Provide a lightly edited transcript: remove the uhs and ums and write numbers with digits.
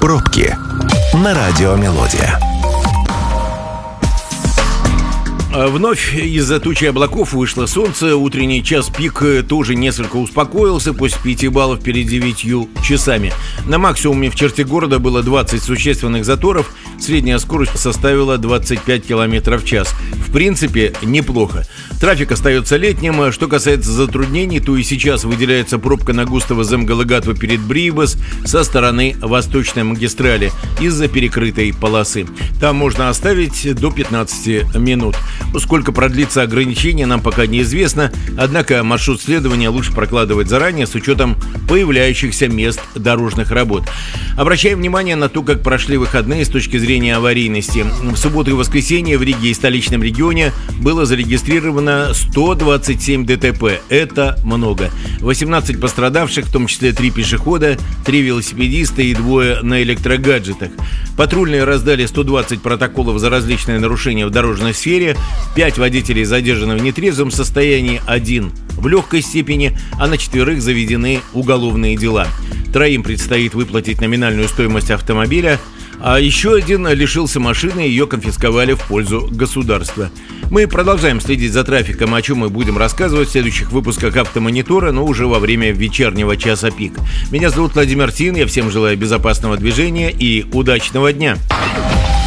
Пробки на радио «Мелодия». Вновь из-за тучи облаков вышло солнце. Утренний час пик тоже несколько успокоился после 5 баллов перед 9 часами. На максимуме в черте города было 20 существенных заторов. Средняя скорость составила 25 км в час. В принципе, неплохо. Трафик остается летним. Что касается затруднений, то и сейчас выделяется пробка на Густаво-Земгалыгатва перед Брибас со стороны Восточной магистрали из-за перекрытой полосы. Там можно оставить до 15 минут. Сколько продлится ограничение, нам пока неизвестно, однако маршрут следования лучше прокладывать заранее с учетом появляющихся мест дорожных работ. Обращаем внимание на то, как прошли выходные с точки зрения аварийности. В субботу и воскресенье в Риге и столичном регионе было зарегистрировано 127 ДТП. Это много. 18 пострадавших, в том числе 3 пешехода, 3 велосипедиста и 2 на электрогаджетах. Патрульные раздали 120 протоколов за различные нарушения в дорожной сфере. 5 водителей задержаны в нетрезвом состоянии, 1 в легкой степени, а на 4 заведены уголовные дела. 3 предстоит выплатить номинальную стоимость автомобиля, а еще 1 лишился машины, ее конфисковали в пользу государства. Мы продолжаем следить за трафиком, о чем мы будем рассказывать в следующих выпусках «Автомонитора», но уже во время вечернего часа пик. Меня зовут Владимир Тин, я всем желаю безопасного движения и удачного дня.